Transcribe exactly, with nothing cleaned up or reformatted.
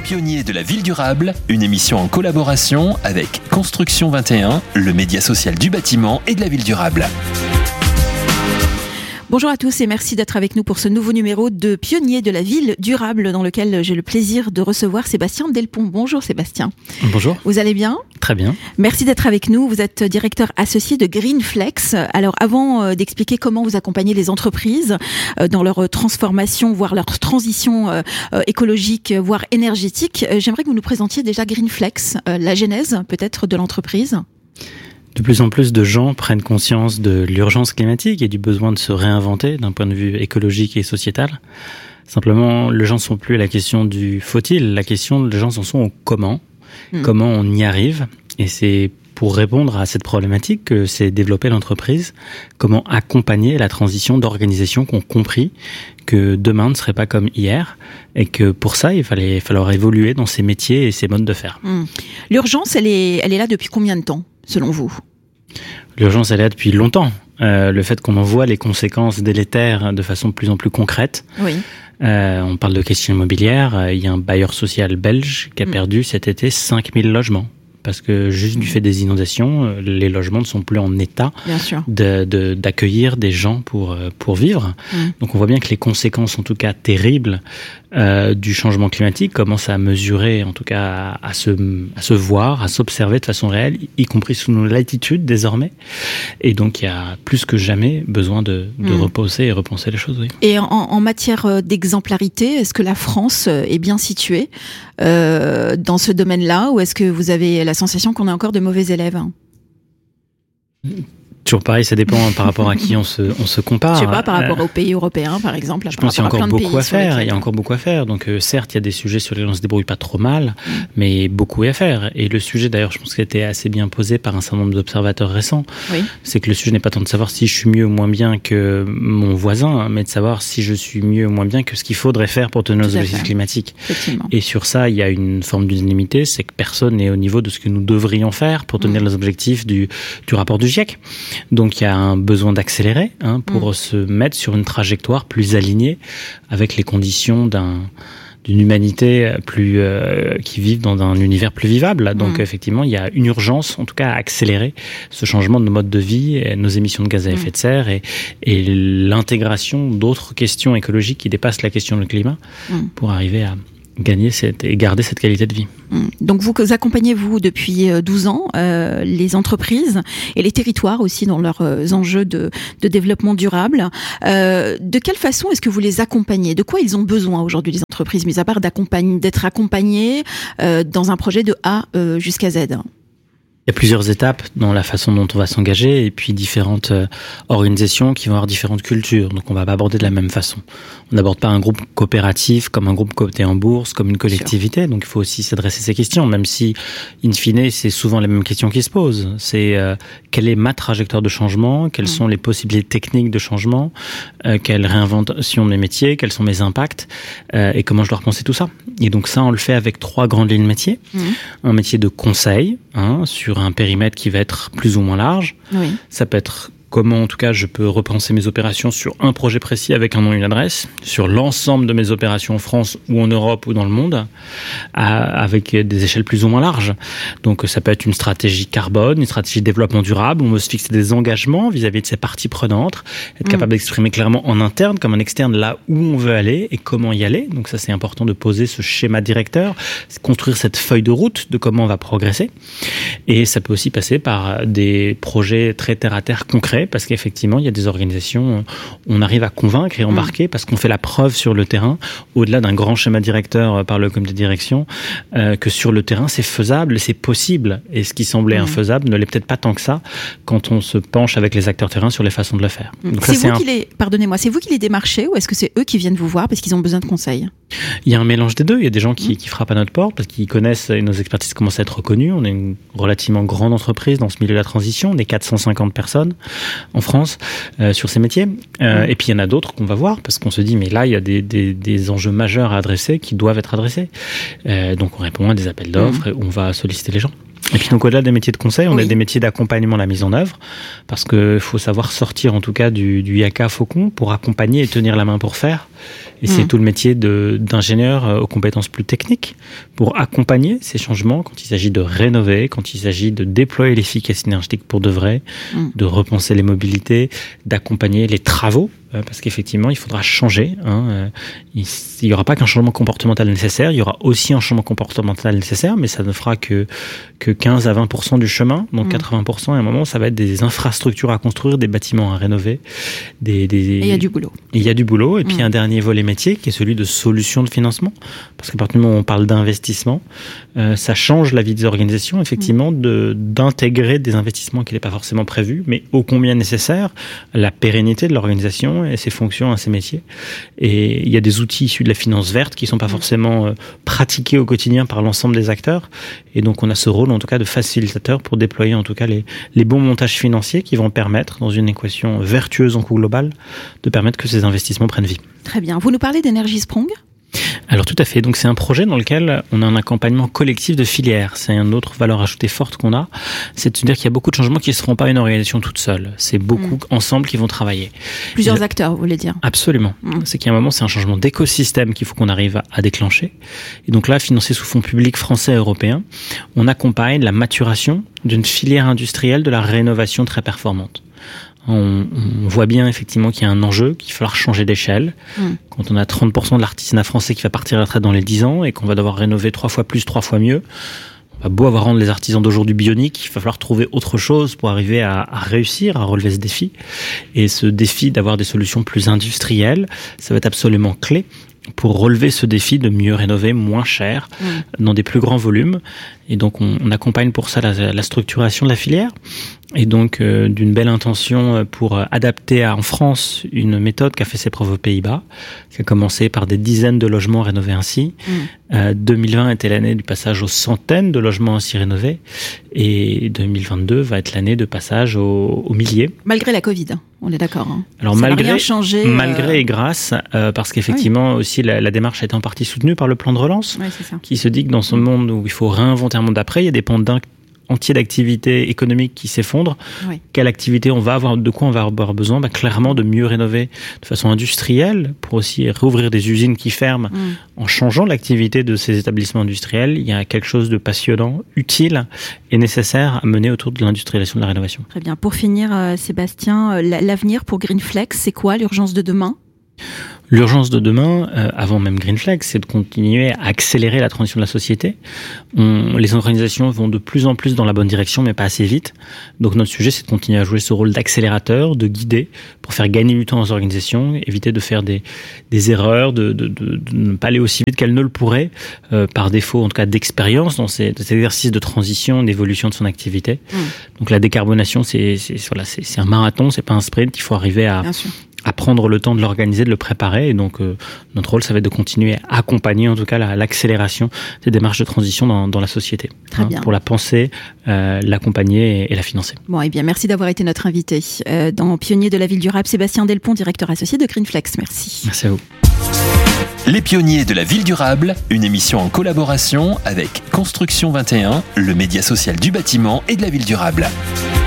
Pionniers de la ville durable, une émission en collaboration avec Construction vingt et un, le média social du bâtiment et de la ville durable. Bonjour à tous et merci d'être avec nous pour ce nouveau numéro de Pionniers de la ville durable dans lequel j'ai le plaisir de recevoir Sébastien Delpont. Bonjour Sébastien. Bonjour. Vous allez bien ? Très bien. Merci d'être avec nous. Vous êtes directeur associé de Greenflex. Alors avant d'expliquer comment vous accompagnez les entreprises dans leur transformation, voire leur transition écologique, voire énergétique, j'aimerais que vous nous présentiez déjà Greenflex, la genèse peut-être de l'entreprise. De plus en plus de gens prennent conscience de l'urgence climatique et du besoin de se réinventer d'un point de vue écologique et sociétal. Simplement, les gens ne sont plus à la question du faut-il, la question, les gens en sont au comment, mmh. comment on y arrive. Et c'est pour répondre à cette problématique que s'est développée l'entreprise, comment accompagner la transition d'organisations qui ont compris que demain ne serait pas comme hier et que pour ça, il fallait il falloir évoluer dans ces métiers et ces modes de faire. Mmh. L'urgence, elle est, elle est là depuis combien de temps, selon vous ? L'urgence, elle est là depuis longtemps. Euh, le fait qu'on en voit les conséquences délétères de façon de plus en plus concrète. Oui. Euh, on parle de questions immobilières. Il y a un bailleur social belge qui a mmh. perdu cet été cinq mille logements. Parce que juste du fait des inondations, les logements ne sont plus en état de, de, d'accueillir des gens pour, pour vivre. Mmh. Donc on voit bien que les conséquences, en tout cas terribles, euh, du changement climatique commencent à mesurer, en tout cas à, à, se, à se voir, à s'observer de façon réelle, y compris sous nos latitudes désormais. Et donc il y a plus que jamais besoin de, de mmh. reposer et repenser les choses. Oui. Et en, en matière d'exemplarité, est-ce que la France est bien située euh, dans ce domaine-là, ou est-ce que vous avez la sensation qu'on a encore de mauvais élèves ? Toujours pareil, ça dépend par rapport à qui on se, on se compare. Je sais pas, par rapport aux pays européens, par exemple. Je pense qu'il y a encore beaucoup à faire. Il y a encore beaucoup à faire. Donc, euh, certes, il y a des sujets sur lesquels on se débrouille pas trop mal, mm. mais beaucoup à faire. Et le sujet, d'ailleurs, je pense qu'il a été assez bien posé par un certain nombre d'observateurs récents. Oui. C'est que le sujet n'est pas tant de savoir si je suis mieux ou moins bien que mon voisin, mais de savoir si je suis mieux ou moins bien que ce qu'il faudrait faire pour tenir nos objectifs climatiques. Et sur ça, il y a une forme d'unanimité, c'est que personne n'est au niveau de ce que nous devrions faire pour tenir mm. les objectifs du, du rapport du GIEC. Donc il y a un besoin d'accélérer hein, pour mmh. se mettre sur une trajectoire plus alignée avec les conditions d'un, d'une humanité plus euh, qui vit dans un univers plus vivable. Donc mmh. effectivement, il y a une urgence, en tout cas, à accélérer ce changement de nos modes de vie, nos émissions de gaz à effet mmh. de serre et, et l'intégration d'autres questions écologiques qui dépassent la question du climat mmh. pour arriver à gagner cette, et garder cette qualité de vie. Donc vous accompagnez, vous, depuis douze ans, euh, les entreprises et les territoires aussi dans leurs enjeux de, de développement durable. Euh, de quelle façon est-ce que vous les accompagnez ? De quoi ils ont besoin aujourd'hui, les entreprises, mis à part d'accompagner, d'être accompagnés euh, dans un projet de A euh, jusqu'à Z ? Il y a plusieurs étapes dans la façon dont on va s'engager et puis différentes euh, organisations qui vont avoir différentes cultures. Donc on va pas aborder de la même façon. On n'aborde pas un groupe coopératif comme un groupe coté en bourse, comme une collectivité. Donc il faut aussi s'adresser à ces questions, même si, in fine, c'est souvent les mêmes questions qui se posent. C'est euh, quelle est ma trajectoire de changement ? Quelles mmh. sont les possibilités techniques de changement ? euh, Quelle réinvention de mes métiers ? Quels sont mes impacts ? euh, Et comment je dois repenser tout ça ? Et donc ça, on le fait avec trois grandes lignes métiers. Mmh. Un métier de conseil, hein, sur un périmètre qui va être plus ou moins large. Oui. Ça peut être comment, en tout cas, je peux repenser mes opérations sur un projet précis avec un nom et une adresse, sur l'ensemble de mes opérations en France ou en Europe ou dans le monde, à, avec des échelles plus ou moins larges. Donc, ça peut être une stratégie carbone, une stratégie de développement durable. On veut se fixer des engagements vis-à-vis de ses parties prenantes, être mmh. capable d'exprimer clairement en interne comme en externe là où on veut aller et comment y aller. Donc, ça, c'est important de poser ce schéma directeur, construire cette feuille de route de comment on va progresser. Et ça peut aussi passer par des projets très terre-à-terre concrets, parce qu'effectivement, il y a des organisations où on arrive à convaincre et embarquer parce qu'on fait la preuve sur le terrain, au-delà d'un grand schéma directeur par le comité de direction, euh, que sur le terrain, c'est faisable, c'est possible. Et ce qui semblait mmh. infaisable ne l'est peut-être pas tant que ça quand on se penche avec les acteurs terrain sur les façons de le faire. Donc c'est ça, vous c'est qui un... les, pardonnez-moi, c'est vous qui les démarchez ou est-ce que c'est eux qui viennent vous voir parce qu'ils ont besoin de conseils ? Il y a un mélange des deux. Il y a des gens qui, mmh. qui frappent à notre porte parce qu'ils connaissent et nos expertises commencent à être reconnues. On est une relativement grande entreprise dans ce milieu de la transition. On est quatre cent cinquante personnes en France euh, sur ces métiers. Euh, mmh. Et puis il y en a d'autres qu'on va voir parce qu'on se dit mais là il y a des, des, des enjeux majeurs à adresser qui doivent être adressés. Euh, donc on répond à des appels d'offres mmh. et on va solliciter les gens. Et puis donc au-delà des métiers de conseil, on oui. a des métiers d'accompagnement à la mise en œuvre, parce qu'il faut savoir sortir en tout cas du, du yaka faucon pour accompagner et tenir la main pour faire. Et mmh. c'est tout le métier de, d'ingénieur aux compétences plus techniques pour accompagner ces changements quand il s'agit de rénover, quand il s'agit de déployer l'efficacité énergétique pour de vrai, mmh. de repenser les mobilités, d'accompagner les travaux. Parce qu'effectivement, il faudra changer. Hein. Il n'y aura pas qu'un changement comportemental nécessaire, il y aura aussi un changement comportemental nécessaire, mais ça ne fera que, que quinze à vingt pour cent du chemin. Donc mmh. quatre-vingts pour cent, à un moment, ça va être des infrastructures à construire, des bâtiments à rénover. Des, des... Et il y a du boulot. Il y a du boulot. Et puis mmh. un dernier volet métier qui est celui de solutions de financement. Parce qu'à partir du moment où on parle d'investissement, euh, ça change la vie des organisations, effectivement, mmh. de, d'intégrer des investissements qui n'étaient pas forcément prévus, mais ô combien nécessaires, la pérennité de l'organisation et ses fonctions, à ses métiers. Et il y a des outils issus de la finance verte qui ne sont pas forcément euh, pratiqués au quotidien par l'ensemble des acteurs. Et donc, on a ce rôle, en tout cas, de facilitateur pour déployer, en tout cas, les, les bons montages financiers qui vont permettre, dans une équation vertueuse en coût global, de permettre que ces investissements prennent vie. Très bien. Vous nous parlez d'Energy Sprong ? Alors tout à fait, donc c'est un projet dans lequel on a un accompagnement collectif de filières. C'est une autre valeur ajoutée forte qu'on a, c'est de se dire qu'il y a beaucoup de changements qui ne se feront pas une organisation toute seule. C'est beaucoup mmh. ensemble qui vont travailler. Plusieurs Le... acteurs, vous voulez dire ? Absolument. Mmh. C'est qu'à un moment, c'est un changement d'écosystème qu'il faut qu'on arrive à, à déclencher. Et donc là, financé sous fonds publics français et européens, on accompagne la maturation d'une filière industrielle de la rénovation très performante. On, on voit bien effectivement qu'il y a un enjeu, qu'il va falloir changer d'échelle. Mmh. Quand on a trente pour cent de l'artisanat français qui va partir à la retraite dans les dix ans et qu'on va devoir rénover trois fois plus, trois fois mieux, on va beau avoir rendre les artisans d'aujourd'hui bioniques, il va falloir trouver autre chose pour arriver à, à réussir, à relever ce défi. Et ce défi d'avoir des solutions plus industrielles, ça va être absolument clé pour relever ce défi de mieux rénover moins cher, mmh. dans des plus grands volumes. Et donc, on, on accompagne pour ça la, la structuration de la filière. Et donc, euh, d'une belle intention pour adapter à, en France une méthode qui a fait ses preuves aux Pays-Bas, qui a commencé par des dizaines de logements rénovés ainsi. Mmh. Euh, deux mille vingt était l'année du passage aux centaines de logements ainsi rénovés. Et deux mille vingt-deux va être l'année de passage aux, aux milliers. Malgré la Covid, on est d'accord. Hein. Alors, ça malgré, n'a rien changé. Malgré euh... et grâce, euh, parce qu'effectivement, oui. aussi, la, la démarche a été en partie soutenue par le plan de relance, ouais, c'est ça. Qui se dit que dans ce mmh. monde où il faut réinventer un monde d'après, il y a des pans d'un entier d'activités économiques qui s'effondrent. Oui. Quelle activité on va avoir, de quoi on va avoir besoin? Bah, clairement de mieux rénover de façon industrielle pour aussi réouvrir des usines qui ferment. Mmh. En changeant l'activité de ces établissements industriels, il y a quelque chose de passionnant, utile et nécessaire à mener autour de l'industrialisation de la rénovation. Très bien. Pour finir, euh, Sébastien, euh, l'avenir pour Greenflex, c'est quoi l'urgence de demain? L'urgence de demain, euh, avant même Greenflex, c'est de continuer à accélérer la transition de la société. On, les organisations vont de plus en plus dans la bonne direction, mais pas assez vite. Donc notre sujet, c'est de continuer à jouer ce rôle d'accélérateur, de guider, pour faire gagner du temps aux organisations, éviter de faire des, des erreurs, de, de, de, de ne pas aller aussi vite qu'elles ne le pourraient, euh, par défaut, en tout cas d'expérience, dans ces, ces exercices de transition, d'évolution de son activité. Mmh. Donc la décarbonation, c'est, c'est, voilà, c'est, c'est un marathon, c'est pas un sprint. Il faut arriver à... à prendre le temps de l'organiser, de le préparer. Et donc, euh, notre rôle, ça va être de continuer à accompagner, en tout cas, la, l'accélération des démarches de transition dans, dans la société. Très hein, bien. Pour la penser, euh, l'accompagner et, et la financer. Bon, eh bien, merci d'avoir été notre invité euh, dans Pionniers de la Ville Durable. Sébastien Delpont, directeur associé de Greenflex. Merci. Merci à vous. Les Pionniers de la Ville Durable, une émission en collaboration avec Construction vingt et un, le média social du bâtiment et de la ville durable.